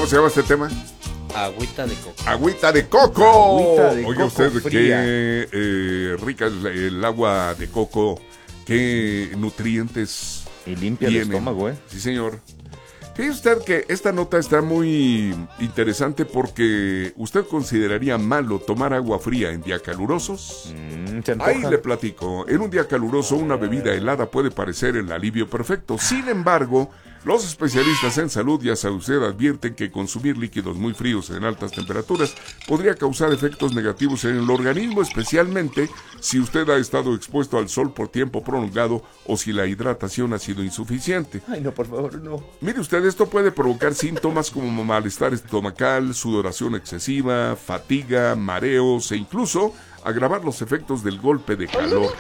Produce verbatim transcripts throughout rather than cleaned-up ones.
¿Cómo se llama este tema? Agüita de coco. Agüita de coco. Agüita de Oiga coco usted, fría. qué eh, rica es la- el agua de coco, qué nutrientes Y limpia el tiene. estómago, ¿eh? Sí, señor. Fíjese usted que esta nota está muy interesante porque usted consideraría malo tomar agua fría en días calurosos. Mm, se antoja. Ahí le platico, en un día caluroso una bebida helada puede parecer el alivio perfecto. Sin embargo, los especialistas en salud ya sabe usted advierten que consumir líquidos muy fríos en altas temperaturas podría causar efectos negativos en el organismo, especialmente si usted ha estado expuesto al sol por tiempo prolongado o si la hidratación ha sido insuficiente. Ay, no, por favor, no. Mire usted, esto puede provocar síntomas como malestar estomacal, sudoración excesiva, fatiga, mareos e incluso agravar los efectos del golpe de calor.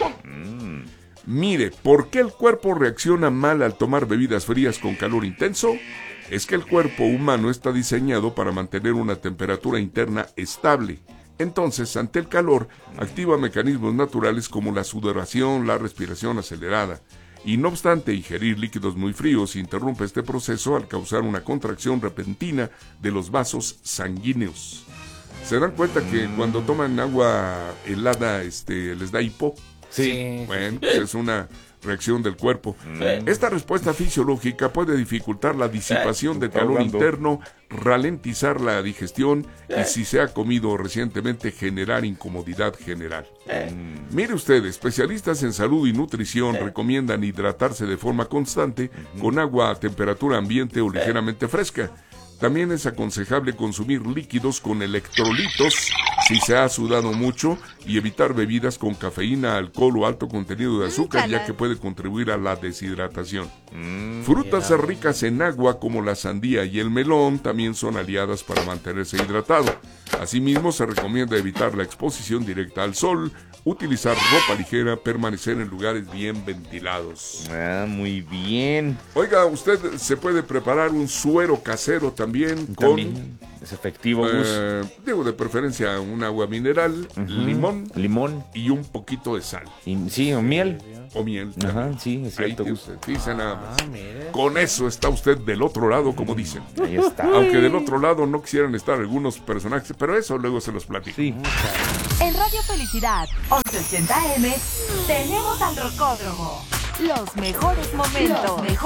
Mire, ¿por qué el cuerpo reacciona mal al tomar bebidas frías con calor intenso? Es que el cuerpo humano está diseñado para mantener una temperatura interna estable. Entonces, ante el calor, activa mecanismos naturales como la sudoración, la respiración acelerada. Y no obstante, ingerir líquidos muy fríos interrumpe este proceso al causar una contracción repentina de los vasos sanguíneos. ¿Se dan cuenta que cuando toman agua helada este, les da hipo? Sí. Bueno, pues es una reacción del cuerpo. Esta respuesta fisiológica puede dificultar la disipación del calor ahogando. interno, ralentizar la digestión y, si se ha comido recientemente, generar incomodidad general. Mire usted, especialistas en salud y nutrición recomiendan hidratarse de forma constante con agua a temperatura ambiente o ligeramente fresca. También es aconsejable consumir líquidos con electrolitos si se ha sudado mucho y evitar bebidas con cafeína, alcohol o alto contenido de azúcar, ya que puede contribuir a la deshidratación. Frutas ricas en agua como la sandía y el melón también son aliadas para mantenerse hidratado. Asimismo, se recomienda evitar la exposición directa al sol, utilizar ropa ligera, permanecer en lugares bien ventilados. Ah, muy bien. Oiga, usted se puede preparar un suero casero también con, También es efectivo, Gus. eh, digo, de preferencia un agua mineral, Ujú. limón Limón. y un poquito de sal Y, sí, o miel. o miel. Ajá, sí, es Ahí cierto, tiene Gus. usted, dice nada más. Ah, mire. Con eso está usted del otro lado, como dicen. Ahí está. Aunque del otro lado no quisieran estar algunos personajes, pero eso luego se los platico. Sí. En Radio Felicidad, once ochenta eme, tenemos al Rocódromo. Los mejores momentos. Los mejores